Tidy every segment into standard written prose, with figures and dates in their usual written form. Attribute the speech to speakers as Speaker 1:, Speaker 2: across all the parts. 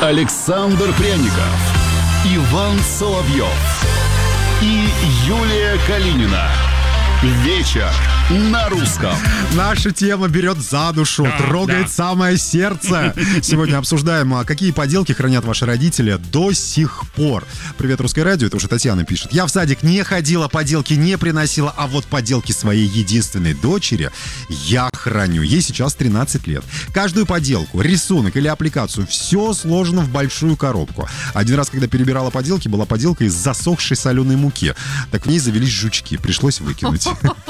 Speaker 1: Александр Пряников, Иван Соловьев и Юлия Калинина. Вечер на русском.
Speaker 2: Наша тема берет за душу, трогает самое сердце. Сегодня обсуждаем, какие поделки хранят ваши родители до сих пор. Привет, Русское радио, это уже Татьяна пишет. Я в садик не ходила, поделки не приносила, а вот поделки своей единственной дочери я храню. Ей сейчас 13 лет. Каждую поделку, рисунок или аппликацию, все сложено в большую коробку. Один раз, когда перебирала поделки, была поделка из засохшей соленой муки. Так в ней завелись жучки, пришлось выкинуть.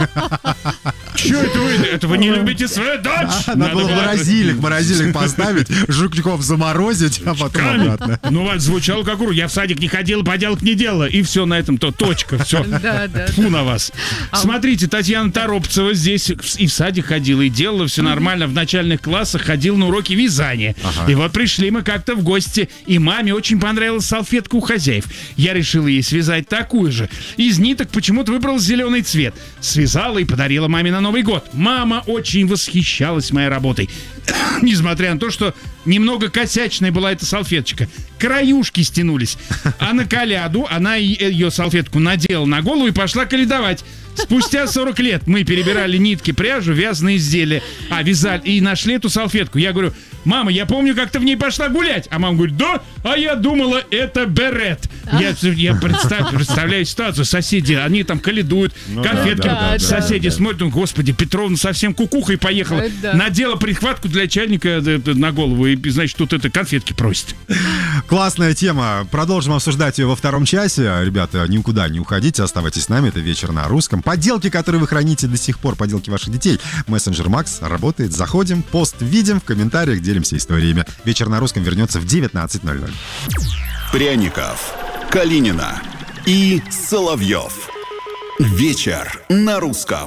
Speaker 3: Чё это вы? Это вы не любите свою дочь?
Speaker 2: Надо было в морозильник поставить, жучков заморозить, а потом обратно.
Speaker 3: Ну, вот звучало как урок. Я в садик не ходила, поделок не делала. И все на этом, точка, все. Фу на вас. Смотрите, Татьяна Торопцева здесь и в садик ходила, и делала все нормально. В начальных классах ходила на уроки вязания. И вот пришли мы как-то в гости, и маме очень понравилась салфетка у хозяев. Я решила ей связать такую же. Из ниток почему-то выбрала зеленый цвет. Связала и подарила маме на Новый год. Мама очень восхищалась моей работой. Несмотря на то, что немного косячная была эта салфеточка. Краюшки стянулись. А на коляду она ее салфетку надела на голову и пошла калядовать. Спустя 40 лет мы перебирали нитки, пряжу, вязаные изделия. Вязали и нашли эту салфетку. Я говорю: мама, я помню, как ты в ней пошла гулять. А мама говорит: да, а я думала, это берет. Я представляю ситуацию. Соседи, они там калядуют, конфетки. Соседи смотрят: господи, Петровна совсем кукухой поехала. Надела прихватку для чайника на голову и, значит, тут это конфетки просит.
Speaker 2: Классная тема. Продолжим обсуждать ее во втором часе. Ребята, никуда не уходите, оставайтесь с нами. Это «Вечер на русском». Поделки, которые вы храните до сих пор, поделки ваших детей. Мессенджер Макс работает. Заходим, пост видим, в комментариях делимся историями. «Вечер на русском» вернется в 19:00.
Speaker 1: Пряников, Калинина и Соловьев. Вечер на русском.